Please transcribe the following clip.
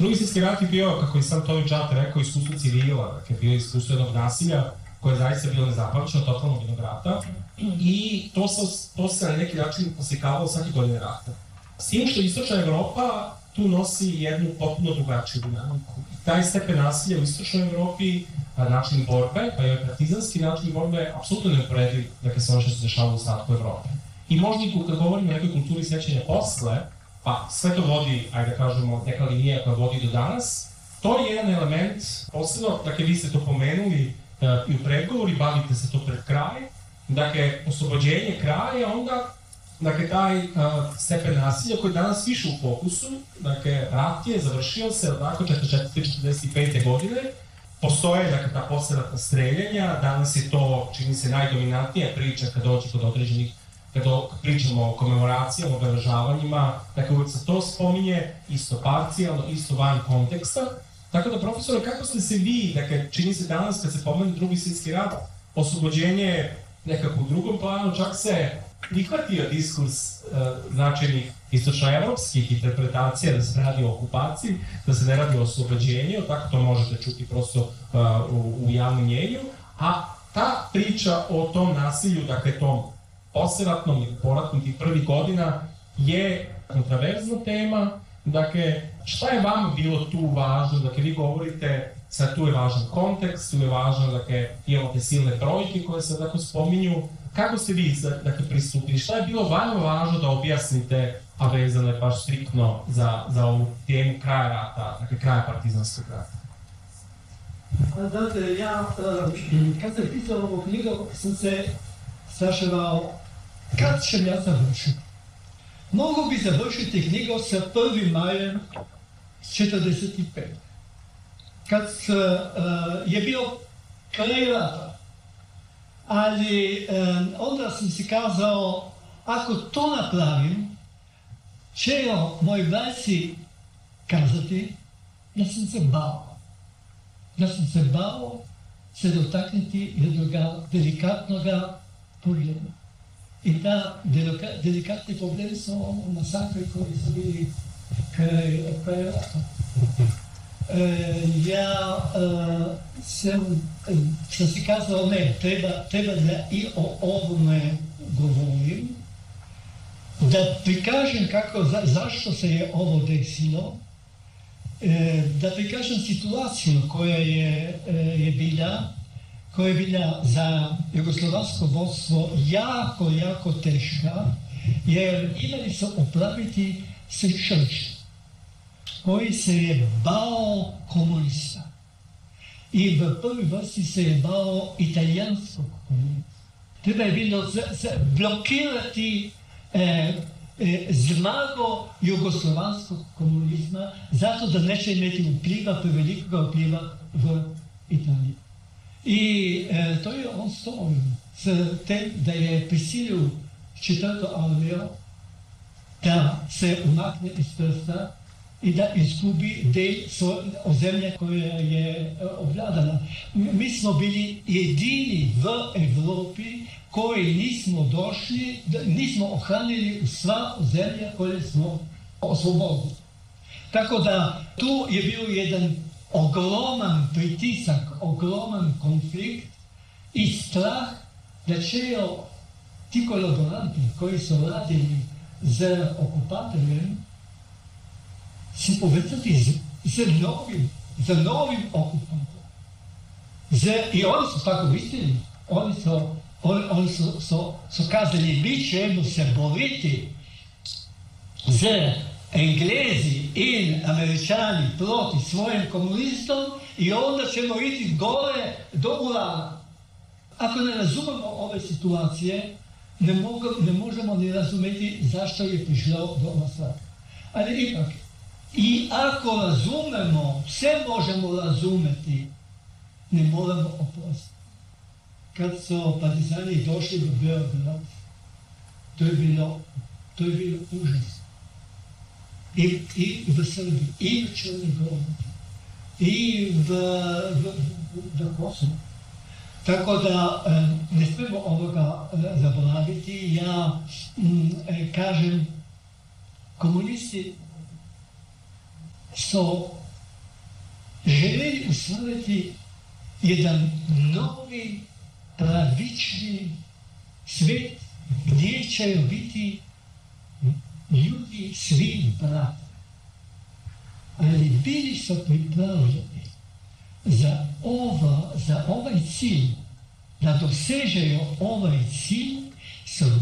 Drugi svjetski rat je bio, kako je sam Tony Judd rekao, iskustvo civila, dakle bio iskustvo jednog nasilja koje je zaista bilo nezapamćeno, totalnog jednog rata i to se na neki način poslikavalo svake godine rata. S tim što Istočna Evropa tu nosi jednu potpuno drugačiju dinamiku. Taj stepen nasilja u Istočnoj Evropi, način borbe, pa i partizanski način borbe, apsolutno neuporediv, dakle, sa ono što se dešava u ostatku Evrope. I možda i kad govorimo o nekoj kulturi sećanja posle, pa sve to vodi, ajde da kažemo, neka linija koja vodi do danas, to je jedan element, posebno, dakle, vi ste to pomenuli i u pregovori, bavite se to pred kraj, dakle, oslobođenje kraja, onda, dakle, taj stepen nasilja koji je danas više u fokusu, dakle, rat je završio se od 1944-1945. godine, postoje, dakle, ta posleratna streljanja, danas je to, čini se, najdominantnija priča kad dođe kod određenih, kada pričamo o komemoracijama, obeležavanjima, dakle, uvijek se to spominje, isto parcijalno, isto van konteksta. Tako da, profesore, kako ste se vi, dakle, čini se danas kad se pomene Drugi svjetski rat, oslobođenje nekako u drugom planu, čak se prihvatio diskurs značajnih istočnoevropskih interpretacija da se radi o okupaciji, da se ne radi o oslobođenju, tako to možete čuti prosto u javnom mjenju, a ta priča o tom nasilju, dakle, tom posleratnom ili poratnom tih prvih godina je kontraverzna tema. Dakle, šta je vama bilo tu važno? Dakle, vi govorite, sad tu je važan kontekst, tu je važno, dakle, imamo te silne brojke koje se tako spominju. Kako ste vi, dakle, pristupili? Šta je bilo vama važno da objasnite, a vezano je baš striktno za ovu temu kraja rata, dakle, kraja partizanskog rata? Znate, ja, kad sam pisao ovu knjigu, sam se straševao kad ćem ja završiti. Mogu bi završiti knjigu sa 1. majem 1945. Kad je bio kraj rata. Ali onda sam si kazao, ako to napravim, će moji braći kazati da sam se bao. Da sam se bao se dotaknuti jednog delikatnog problema. I ta delikatni problemi su masakri koji su bili kraj rata. Ja sam si kazao, ne, treba da i o ovome govorim, da prikažem zašto se je ovo desilo, da prikažem situaciju koja je bila za jugoslovansko vodstvo jako teška, jer imali su upraviti se Churchill, koji se je bao komunista. I v prvi vrsti se je bao italijanskog komunista. Treba je bilo blokirati zmago jugoslovanskog komunizma, zato da neće imeti prevelikog vpliva v Italiji. I to je on stvorio s tem, da je prisilil četvrto armijo da se umakne iz prsta i da izgubi del ozemlja koja je obvladana. Mi smo bili jedini v Evropi koji nismo ohranili sva ozemlja koje smo oslobodili. Tako da tu je bio jedan ogroman pritisak, ogroman konflikt i strah da će ti kolaboranti koji su radili z okupatorjem se povezati z novim okupantom. I oni su tako mislili. Oni su kazali, mi ćemo se boriti z Englezi in Američani proti svojim komunistom i onda ćemo iti gore do Urala. Ako ne razumemo ove situacije, ne možemo ni razumeti zašto je prišlo do masakra. Ali ipak, i ako razumemo, sve možemo razumeti, ne moramo oprostiti. Kad su partizani došli do Beograda, to je bilo užasno. I v Srbiji, i v Črnoj Gori, i v Kosovu. Tako da ne smemo ovoga zaboraviti. Ja kažem, komunisti su želeli ustvariti jedan novi, pravični svet, gdje će biti ljudi svi brati. Ali bili su pripravljeni za ovaj cilj, da dosežejo ovaj cilj, so